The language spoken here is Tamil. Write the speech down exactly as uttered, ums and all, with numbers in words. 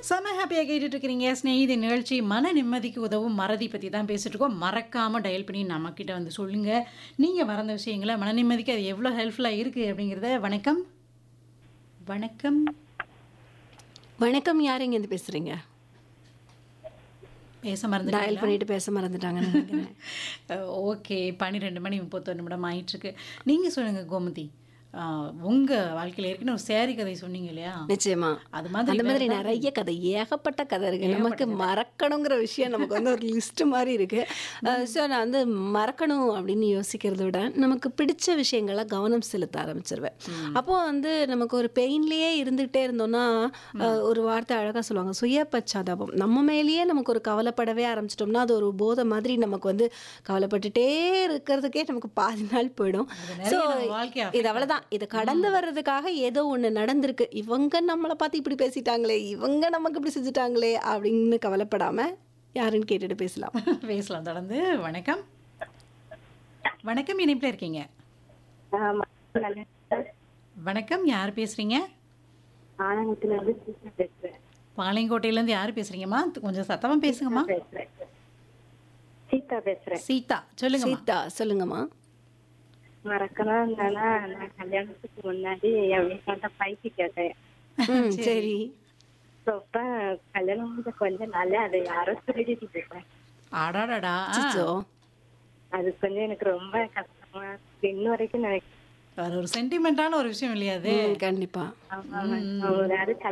செம ஹாப்பியாக கேட்டுட்டு இருக்கிறீங்க ஸ்நேகிதி நிகழ்ச்சி. மன நிம்மதிக்கு உதவும் மறதி பற்றி தான் பேசிட்டு இருக்கோம். மறக்காமல் டயல் பண்ணி நம்மக்கிட்ட வந்து சொல்லுங்கள், நீங்கள் மறந்த விஷயங்களை மன நிம்மதிக்கு அது எவ்வளோ ஹெல்ப்ஃபுல்லாக இருக்குது அப்படிங்கிறத. வணக்கம் வணக்கம் வணக்கம். யார் இங்கேருந்து பேசுறீங்க? பேச டயல் மறந்துட்டீங்களா? பண்ணிட்டு பேச மறந்துட்டாங்கன்னு நினைக்கிறேன். ஓகே, பன்னிரெண்டு மணி முப்பத்தொன்று நிமிடம் ஆயிட்டுருக்கு. நீங்கள் சொல்லுங்கள் கோமதி, உங்கள் வாழ்க்கையில் ஏற்கனவே ஒரு சேரி கதை சொன்னீங்க இல்லையா? நிச்சயமா. அது மாதிரி அந்த வேற மாதிரி ஏதாவது நிறைய கதை, ஏகப்பட்ட கதை இருக்கு. ஏகப்பட்ட நமக்கு கதை. மறக்கணுங்கிற விஷயம் நமக்கு வந்து ஒரு லிஸ்ட் மாதிரி இருக்கு. ஸோ நான் வந்து மறக்கணும் அப்படின்னு யோசிக்கிறத விட நமக்கு பிடிச்ச விஷயங்களை கவனம் செலுத்த ஆரம்பிச்சிருவேன். அப்போ வந்து நமக்கு ஒரு பெயின்லேயே இருந்துகிட்டே இருந்தோம்னா, அஹ், ஒரு வார்த்தை அழகாக சொல்லுவாங்க, சுய பச்சாதாபம். நம்ம மேலேயே நமக்கு ஒரு கவலைப்படவே ஆரம்பிச்சிட்டோம்னா அது ஒரு போதை மாதிரி நமக்கு வந்து கவலைப்பட்டுட்டே இருக்கிறதுக்கே நமக்கு பாதி நாள் போயிடும். அது ஸோ நிறைய நம்ம வாழ்க்கையை இது affect அவ்வளோதான். இதை கடந்து வர்றதுக்காக ஏதோ ஒன்று நடந்திருக்கு, இவங்க நம்மளை பார்த்து இப்படி பேசிட்டாங்களே, இவங்க நமக்கு இப்படி செஞ்சுட்டாங்களே அப்படின்னு கவலைப்படாம யாருன்னு கேட்டுட்டு பேசலாம். ஆகும். பேசலாம் தொடர்ந்து. வணக்கம் வணக்கம், இணைப்பில் இருக்கீங்க. ஆமா. நல்ல சார். வணக்கம், யார் பேசுறீங்க? ஆனந்தத்துல இருந்து சீதா பேசுறேன். பாளையங்கோட்டையிலேருந்து யார் பேசுறீங்கம்மா? கொஞ்சம் சத்தமாக பேசுங்கம்மா. பேசுறேன். சீதா பேசுறேன். சீதா, சொல்லுங்கம்மா. சீதா சொல்லுங்கம்மா. மறக்கணும் என்னன்னா, நான் கல்யாணத்துக்கு முன்னாடி என் வீட்டாண்ட பைக்கு கேட்டேன். ம், சரி. ரொம்ப கல்யாணம் முடிஞ்ச கொஞ்ச நாள் அதை யாரோ திருடிட்டு போயிட்டேன். அடாடாடா. ஆ, அச்சச்சோ. அது கொஞ்சம் எனக்கு ரொம்ப கஷ்டமா இருக்கு. இன்ன வரைக்கும் நினைக்கிறேன். அது ஒரு சென்டிமெண்டான ஒரு விஷயம் இல்லையா அது? ம், கண்டிப்பா. ஆமா, ஆமா. ஒரு யாரும்